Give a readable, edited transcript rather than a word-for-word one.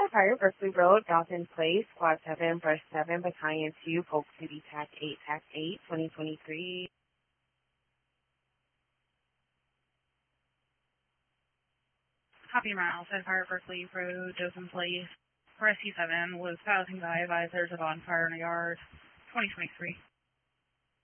Fire, Berkeley Road, Dalton Place, Squad 7, Brush 7, Battalion 2, Polk City, TAC 8, TAC 8, 2023. Copy Miles, Fire, Berkeley Road, Dalton Place, Rescue 7 was passing by advisors of on fire in a yard, 2023.